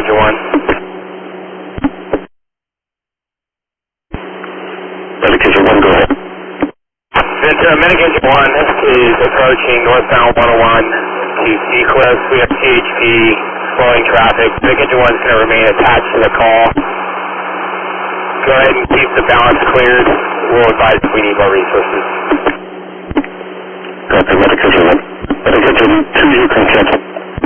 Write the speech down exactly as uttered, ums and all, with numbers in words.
Engine one. Medic Engine one, go ahead. Ventura, Medic Engine one is approaching northbound one oh one to Seacliff. We have T H P, slowing traffic. Medic Engine one is going to remain attached to the call. Go ahead and keep the balance cleared. We'll advise if we need more resources. Copy, Medic Engine one. Medic Engine two, you can cancel.